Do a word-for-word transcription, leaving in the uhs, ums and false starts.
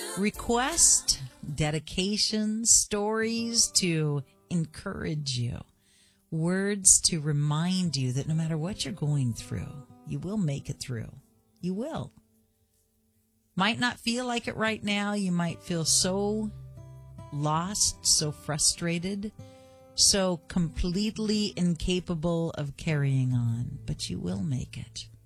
Request dedications, stories to encourage you, words to remind you that no matter what you're going through, you will make it through. You will. Might not feel like it right now. You might feel so lost, so frustrated, so completely incapable of carrying on, but you will make it.